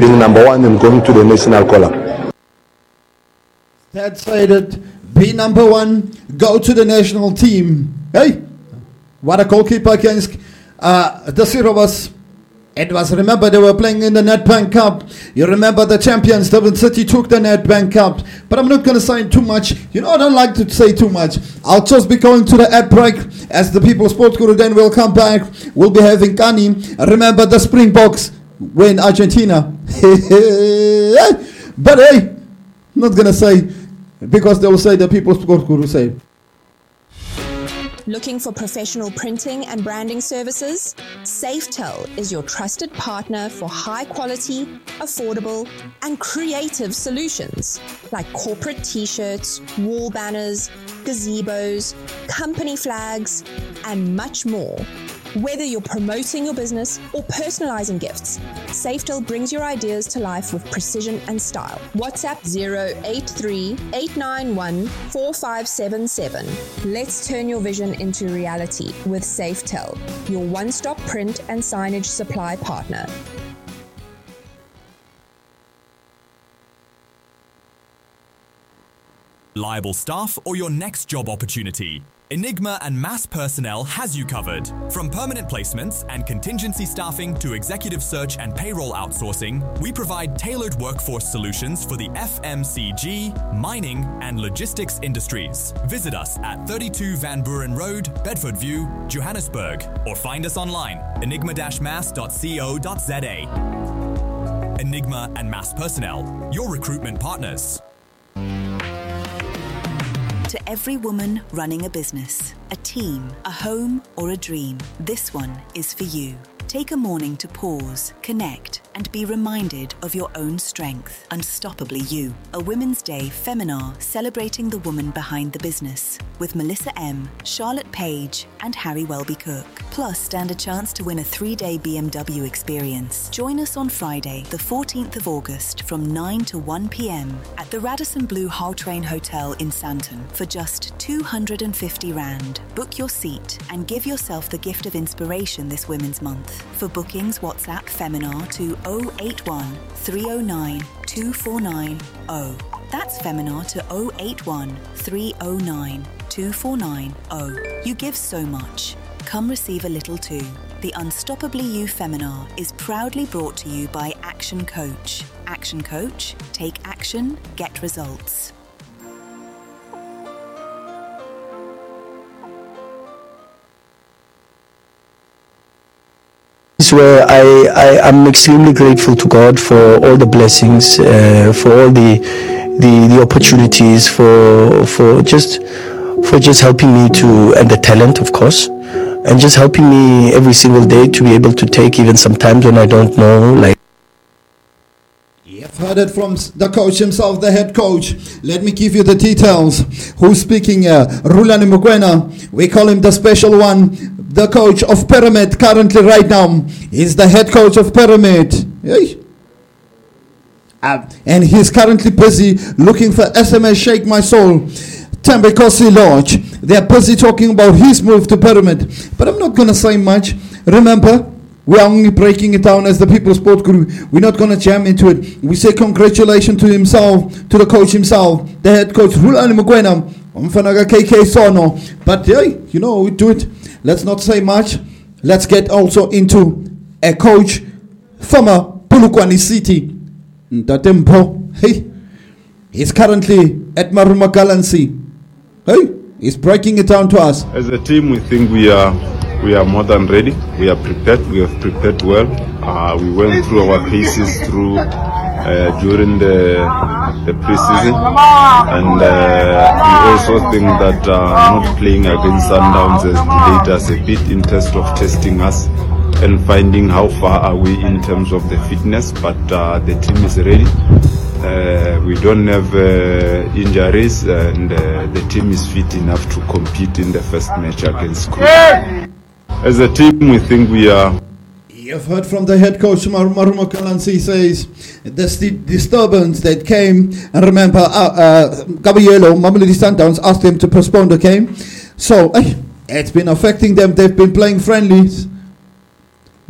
being number one and going to the national collar. That said it, be number one, go to the national team. Hey, what a goalkeeper against the Sirovas. It was, remember, they were playing in the Nedbank Cup. You remember the champions, Durban City, took the Nedbank Cup. But I'm not going to say too much. You know, I don't like to say too much. I'll just be going to the ad break. As the People's Sport Guru then will come back. We'll be having Kani. Remember the Springboks win Argentina. But hey, I'm not going to say, because they will say the People's Sport Guru say. Looking for professional printing and branding services? Safetel is your trusted partner for high quality, affordable, and creative solutions like corporate t-shirts, wall banners, gazebos, company flags, and much more. Whether you're promoting your business or personalizing gifts, Safetel brings your ideas to life with precision and style. WhatsApp 083-891-4577. Let's turn your vision into reality with Safetel, your one-stop print and signage supply partner. Liable staff or your next job opportunity? Enigma and Mass Personnel has you covered. From permanent placements and contingency staffing to executive search and payroll outsourcing, we provide tailored workforce solutions for the FMCG, mining, and logistics industries. Visit us at 32 Van Buren Road, Bedford View, Johannesburg, or find us online, enigma-mass.co.za. Enigma and Mass Personnel, your recruitment partners. To every woman running a business, a team, a home, or a dream, this one is for you. Take a morning to pause, connect, and be reminded of your own strength. Unstoppably You, a Women's Day Feminar celebrating the woman behind the business, with Melissa M., Charlotte Page, and Harry Welby Cook. Plus, stand a chance to win a 3-day BMW experience. Join us on Friday, the 14th of August, from 9 to 1 p.m. at the Radisson Blu Train Hotel in Sandton for just 250 Rand. Book your seat and give yourself the gift of inspiration this Women's Month. For bookings, WhatsApp Feminar to 081 309 2490. That's Feminar to 081 309 2490. You give so much. Come receive a little too. The Unstoppably You Feminar is proudly brought to you by Action Coach. Action Coach, take action, get results. Where I am extremely grateful to God for all the blessings, for all the opportunities, for just helping me to, and the talent, of course, and just helping me every single day to be able to take even sometimes when I don't know, like. You've heard it from the coach himself, the head coach. Let me give you the details. Who's speaking here? Rulani Mugwena. We call him the special one. The coach of Pyramid currently right now. He's the head coach of Pyramid. Hey. And he's currently busy looking for SMS Shake My Soul. Tembekosi Lodge. They're busy talking about his move to Pyramid. But I'm not going to say much. Remember, we're only breaking it down as the People's Sport Guru. We're not going to jam into it. We say congratulations to himself, to the coach himself, the head coach, Rulani Mugwena, Umfanaga KK Sono. But hey, you know, we do it. Let's not say much. Let's get also into a coach from Polokwane City. Ntatempo. Hey, he's currently at Maruma Galancy. Hey, he's breaking it down to us. As a team, we think we are more than ready. We are prepared. We have prepared well. We went through our paces during the preseason, and we also think that not playing against Sundowns has delayed us a bit in terms of testing us and finding how far are we in terms of the fitness. But the team is ready. We don't have injuries, and the team is fit enough to compete in the first match against Crew. As a team, we think we are. You've heard from the head coach, Maruma Galancy says, the disturbance that came, and remember, Gabriello, Mamelodi Sundowns asked them to postpone the game. So, it's been affecting them. They've been playing friendlies.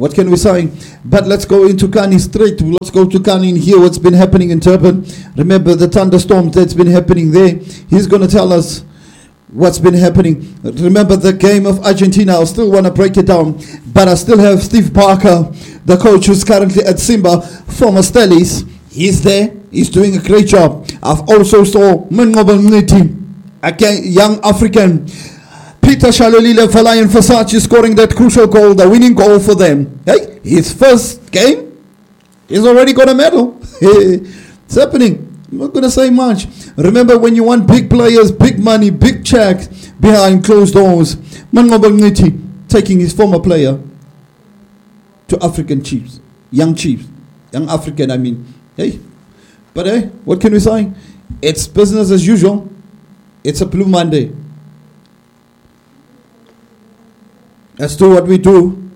What can we say? But let's go into Kani straight. Let's go to Kani and hear what's been happening in Durban. Remember the thunderstorms that's been happening there. He's going to tell us what's been happening. Remember the game of Argentina. I still want to break it down, but I still have Steve Parker, the coach who's currently at Simba, former Stellies. He's there. He's doing a great job. I've also saw Mangoba Niti, a young African. Peter Shalolile for Lion Versace scoring that crucial goal, the winning goal for them. Hey, his first game, he's already got a medal. It's happening. I'm not going to say much. Remember, when you want big players, big money, big checks behind closed doors, Mangoba Niti taking his former player to African Chiefs, young African, I mean. Hey, but hey, what can we say? It's business as usual. It's a Blue Monday. Let's do what we do.